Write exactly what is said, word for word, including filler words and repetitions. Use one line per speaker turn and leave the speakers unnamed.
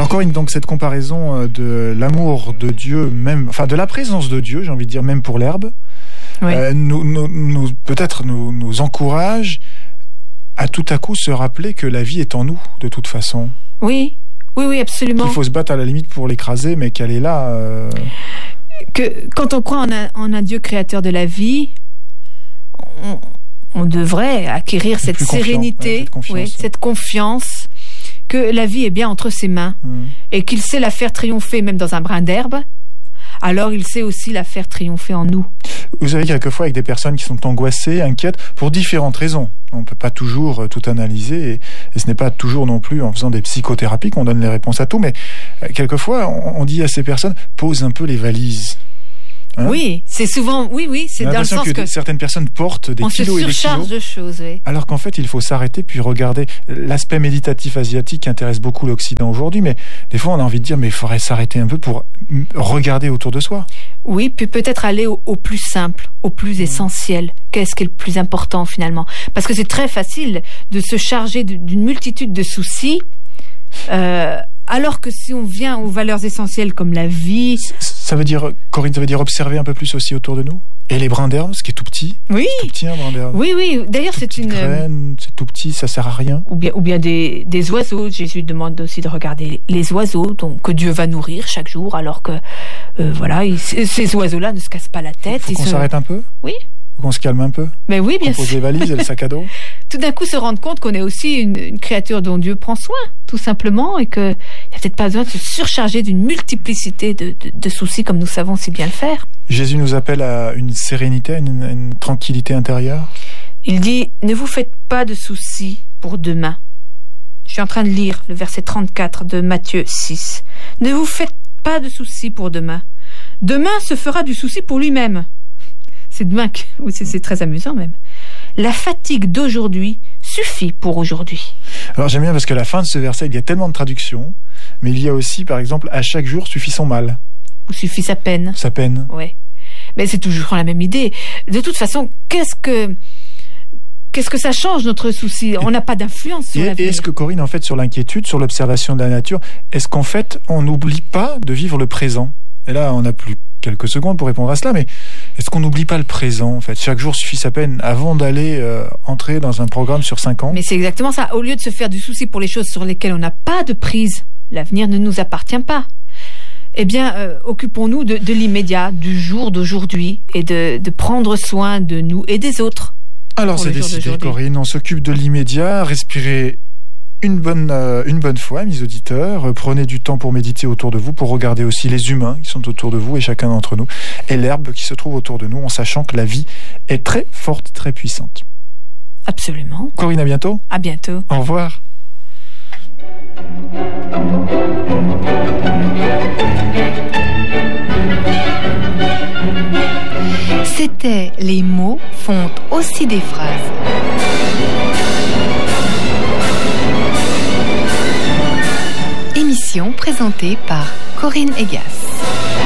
Encore une, donc cette comparaison de l'amour de Dieu, même, enfin de la présence de Dieu, j'ai envie de dire, même pour l'herbe, oui. euh, nous, nous, nous, peut-être nous, nous encourage à tout à coup se rappeler que la vie est en nous, de toute façon.
Oui, oui, oui, absolument.
Qu'il faut se battre à la limite pour l'écraser, mais qu'elle est là. Euh...
Que quand on croit en un, en un Dieu créateur de la vie, on, on devrait acquérir cette sérénité,
ouais, cette confiance,
oui,
ouais.
cette confiance que la vie est bien entre ses mains mmh. et qu'il sait la faire triompher même dans un brin d'herbe. Alors il sait aussi la faire triompher en nous.
Vous avez quelquefois avec des personnes qui sont angoissées, inquiètes, pour différentes raisons. On ne peut pas toujours tout analyser, et, et ce n'est pas toujours non plus en faisant des psychothérapies qu'on donne les réponses à tout, mais euh, quelquefois on, on dit à ces personnes, pose un peu les valises.
Hein? Oui, c'est souvent, oui, oui, c'est dans le sens
que,
que
certaines personnes portent des
on
kilos et des kilos.
On se surcharge de choses, oui.
Alors qu'en fait, il faut s'arrêter puis regarder. L'aspect méditatif asiatique intéresse beaucoup l'Occident aujourd'hui, mais des fois, on a envie de dire, mais il faudrait s'arrêter un peu pour regarder autour de soi.
Oui, puis peut-être aller au, au plus simple, au plus essentiel. Qu'est-ce qui est le plus important finalement? Parce que c'est très facile de se charger d'une multitude de soucis. Euh, Alors que si on vient aux valeurs essentielles comme la vie...
Ça veut dire, Corinne, ça veut dire observer un peu plus aussi autour de nous? Et les brins d'herbe, ce qui est tout petit?
Oui.
C'est tout petit, un brin d'herbe.
Oui, oui. D'ailleurs, c'est une...
graine, c'est tout petit, ça sert à rien.
Ou bien, ou bien des, des oiseaux. Jésus demande aussi de regarder les oiseaux, donc que Dieu va nourrir chaque jour, alors que, euh, voilà, ils, ces oiseaux-là ne se cassent pas la tête.
Faut qu'on
se...
s'arrête un peu?
Oui.
Qu'on se calme un peu.
Mais oui, bien sûr.
On pose les valises et le sac à dos.
Tout d'un coup, se rendre compte qu'on est aussi une, une créature dont Dieu prend soin, tout simplement, et qu'il n'y a peut-être pas besoin de se surcharger d'une multiplicité de, de, de soucis comme nous savons si bien le faire.
Jésus nous appelle à une sérénité, à une, à une tranquillité intérieure.
Il dit, ne vous faites pas de soucis pour demain. Je suis en train de lire le verset trente-quatre de Matthieu six. Ne vous faites pas de soucis pour demain. Demain se fera du souci pour lui-même. C'est demain que... Oui, c'est, c'est très amusant même. La fatigue d'aujourd'hui suffit pour aujourd'hui.
Alors j'aime bien parce que la fin de ce verset, il y a tellement de traductions, mais il y a aussi, par exemple, à chaque jour suffit son mal.
Ou suffit sa peine.
Sa peine.
Oui. Mais c'est toujours la même idée. De toute façon, qu'est-ce que... Qu'est-ce que ça change, notre souci? On n'a pas d'influence sur
et,
l'avenir.
Et est-ce que, Corinne, en fait, sur l'inquiétude, sur l'observation de la nature, est-ce qu'en fait, on n'oublie pas de vivre le présent? Et là, on n'a plus quelques secondes pour répondre à cela, mais est-ce qu'on n'oublie pas le présent, en fait? Chaque jour suffit sa peine avant d'aller euh, entrer dans un programme sur cinq ans.
Mais c'est exactement ça. Au lieu de se faire du souci pour les choses sur lesquelles on n'a pas de prise, l'avenir ne nous appartient pas. Eh bien, euh, occupons-nous de, de l'immédiat, du jour d'aujourd'hui, et de, de prendre soin de nous et des autres.
Alors c'est décidé, Corinne, on s'occupe de l'immédiat, respirez une bonne, euh, une bonne fois, mes auditeurs, prenez du temps pour méditer autour de vous, pour regarder aussi les humains qui sont autour de vous et chacun d'entre nous, et l'herbe qui se trouve autour de nous, en sachant que la vie est très forte, très puissante.
Absolument.
Corinne, à bientôt.
À bientôt.
Au revoir.
C'était Les mots font aussi des phrases. Émission présentée par Corinne Egas.